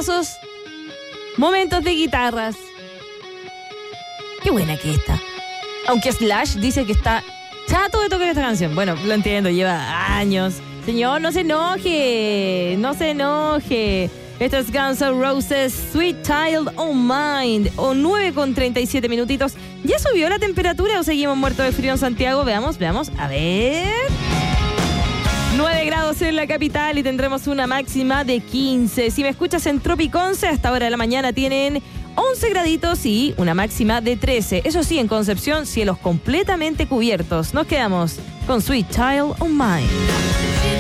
temazos, momentos de guitarras. Qué buena que está. Aunque Slash dice que está chato de tocar esta canción. Bueno, lo entiendo, lleva años. Señor, no se enoje. No se enoje. Esto es Guns N' Roses, Sweet Child O' Mine. O 9:37 minutitos. ¿Ya subió la temperatura o seguimos muertos de frío en Santiago? Veamos. A ver. 9 grados en la capital y tendremos una máxima de 15. Si me escuchas en Tropiconce, hasta ahora de la mañana tienen 11 graditos y una máxima de 13. Eso sí, en Concepción, cielos completamente cubiertos. Nos quedamos con Sweet Child O' Mine.